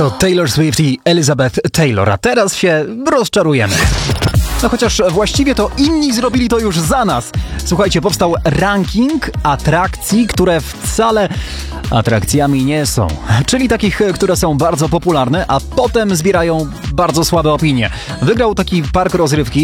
To Taylor Swift i Elizabeth Taylor, a teraz się rozczarujemy. No chociaż właściwie to inni zrobili to już za nas. Słuchajcie, powstał ranking atrakcji, które wcale atrakcjami nie są. Czyli takich, które są bardzo popularne, a potem zbierają bardzo słabe opinie. Wygrał taki park rozrywki